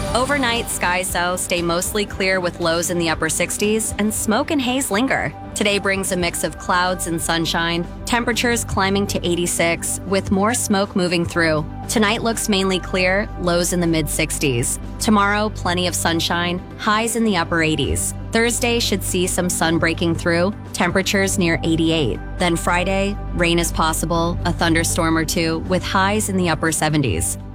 Overnight, skies, though, stay mostly clear with lows in the upper 60s, and smoke and haze linger. Today brings a mix of clouds and sunshine, temperatures climbing to 86, with more smoke moving through. Tonight looks mainly clear, lows in the mid-60s. Tomorrow, plenty of sunshine, highs in the upper 80s. Thursday should see some sun breaking through, temperatures near 88. Then Friday, rain is possible, a thunderstorm or two, with highs in the upper 70s.